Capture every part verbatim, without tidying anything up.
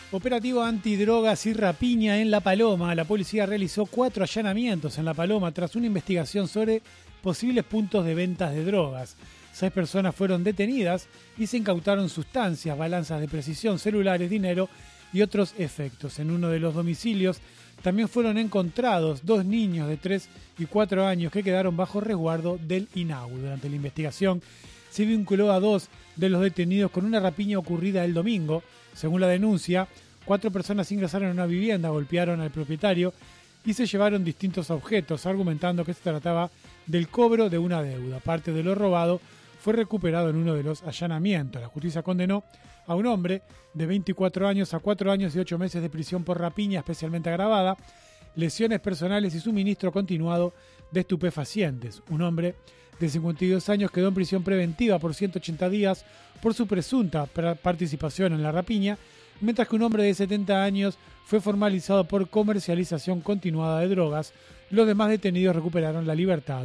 Operativo antidrogas y rapiña en La Paloma. La policía realizó cuatro allanamientos en La Paloma tras una investigación sobre posibles puntos de ventas de drogas. Seis personas fueron detenidas y se incautaron sustancias, balanzas de precisión, celulares, dinero y otros efectos. En uno de los domicilios también fueron encontrados dos niños de tres y cuatro años que quedaron bajo resguardo del I N A U. Durante la investigación se vinculó a dos de los detenidos con una rapiña ocurrida el domingo. Según la denuncia, cuatro personas ingresaron a una vivienda, golpearon al propietario y se llevaron distintos objetos, argumentando que se trataba del cobro de una deuda. Parte de lo robado fue recuperado en uno de los allanamientos. La justicia condenó a un hombre de veinticuatro años a cuatro años y ocho meses de prisión por rapiña especialmente agravada, lesiones personales y suministro continuado de estupefacientes. Un hombre de cincuenta y dos años quedó en prisión preventiva por ciento ochenta días por su presunta participación en la rapiña, mientras que un hombre de setenta años fue formalizado por comercialización continuada de drogas. Los demás detenidos recuperaron la libertad.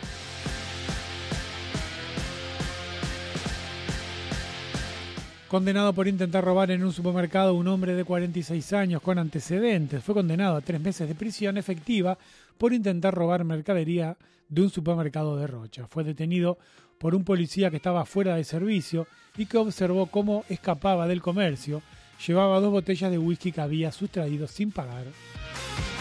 Condenado por intentar robar en un supermercado, un hombre de cuarenta y seis años con antecedentes fue condenado a tres meses de prisión efectiva por intentar robar mercadería de un supermercado de Rocha. Fue detenido por un policía que estaba fuera de servicio y que observó cómo escapaba del comercio. Llevaba dos botellas de whisky que había sustraído sin pagar.